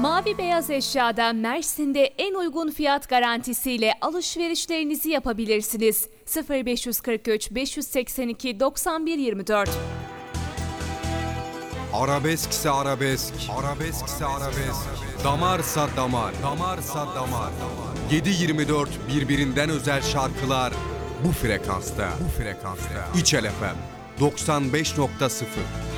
Mavi Beyaz Eşya'da Mersin'de en uygun fiyat garantisiyle alışverişlerinizi yapabilirsiniz. 0543 582 91 24. Arabeskse arabesk, arabeskse arabesk, damarsa damar, damarsa damar. 7/24 birbirinden özel şarkılar bu frekansta, bu frekansta. İçel FM 95.0.